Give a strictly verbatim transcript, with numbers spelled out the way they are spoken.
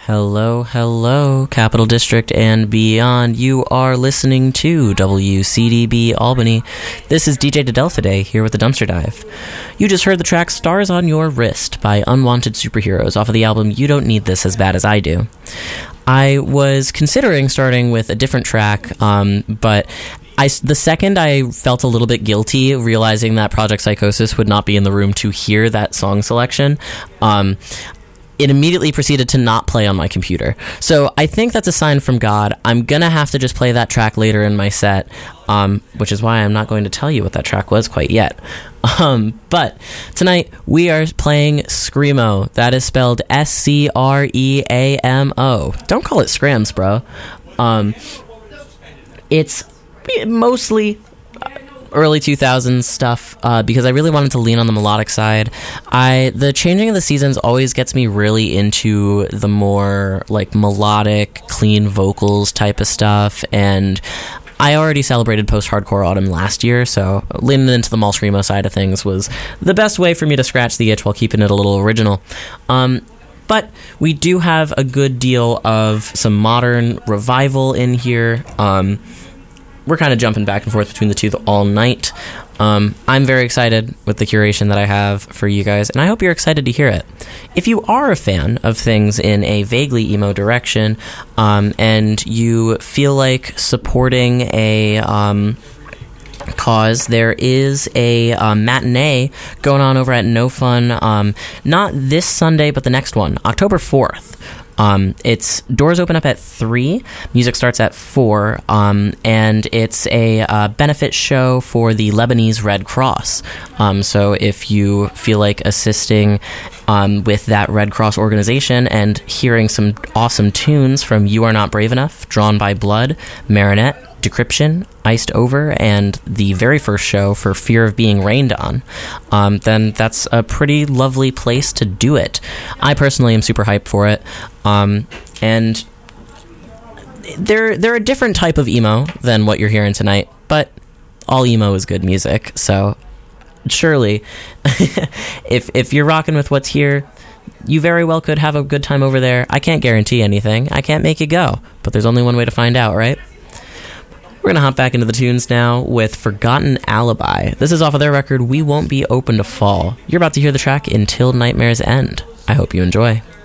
Hello, hello, Capital District and beyond. You are listening to W C D B Albany. This is D J Dedelphide here with the Dumpster Dive. You just heard the track Stars on Your Wrist by Unwanted Superheroes off of the album You Don't Need This As Bad As I Do. I was considering starting with a different track, um, but I, the second I felt a little bit guilty realizing that Project Psychosis would not be in the room to hear that song selection, um, it immediately proceeded to not play on my computer. So I think that's a sign from God. I'm going to have to just play that track later in my set, um, which is why I'm not going to tell you what that track was quite yet. Um, but tonight we are playing Screamo. That is spelled S C R E A M O. Don't call it Scrams, bro. Um, it's mostly early two thousands stuff, uh, because I really wanted to lean on the melodic side. I the changing of the seasons always gets me really into the more like melodic, clean vocals type of stuff, and I already celebrated post-hardcore autumn last year, so leaning into the Mall Screamo side of things was the best way for me to scratch the itch while keeping it a little original. Um, but we do have a good deal of some modern revival in here. Um, We're kind of jumping back and forth between the two all night. Um, I'm very excited with the curation that I have for you guys, and I hope you're excited to hear it. If you are a fan of things in a vaguely emo direction, um, and you feel like supporting a um, cause, there is a um, matinee going on over at No Fun, um, not this Sunday, but the next one, October fourth. Um, it's doors open up at three, music starts at four, um, and it's a uh, benefit show for the Lebanese Red Cross. Um, so if you feel like assisting um, with that Red Cross organization and hearing some awesome tunes from You Are Not Brave Enough, Drawn by Blood, Marinette, Decryption, Iced Over, and the very first show for Fear of Being Rained On, um, then that's a pretty lovely place to do it. I personally am super hyped for it, um, and they're, they're a different type of emo than what you're hearing tonight, but all emo is good music, so surely if, if you're rocking with what's here, you very well could have a good time over there. I can't guarantee anything. I can't make you go, but there's only one way to find out, right? We're going to hop back into the tunes now with Forgotten Alibi. This is off of their record, We Won't Be Open to Fall. You're about to hear the track Until Nightmares End. I hope you enjoy.